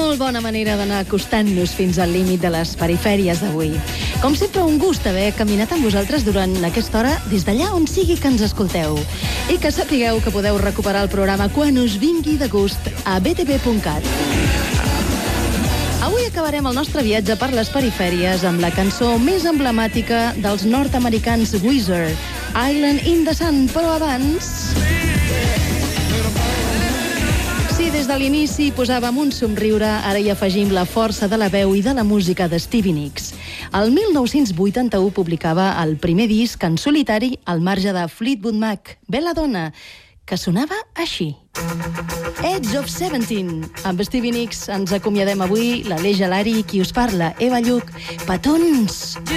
molt bona manera d'anar acostant-nos fins al límit de les perifèries d'avui. Com sempre, un gust haver caminat amb vosaltres durant aquesta hora des d'allà on sigui que ens escolteu. I que sapigueu que podeu recuperar el programa quan us vingui de gust a btv.cat. Avui acabarem el nostre viatge per les perifèries amb la cançó més emblemàtica dels nord-americans Weezer, Island in the Sun, però abans... Si des de l'inici posàvem un somriure, ara hi afegim la força de la veu i de la música de Stevie Nicks. El 1981 publicava el primer disc en solitari al marge de Fleetwood Mac, Bella Donna, que sonava així. Edge of 17. Amb Stevie Nicks ens acomiadem avui, l'Aleix Alari, qui us parla, Eva Lluc. Petons!